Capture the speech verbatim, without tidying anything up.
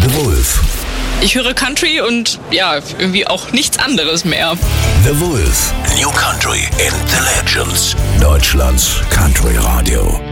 The Wolf. Ich höre Country und ja, irgendwie auch nichts anderes mehr. The Wolf. New Country in the Legends. Deutschlands Country Radio.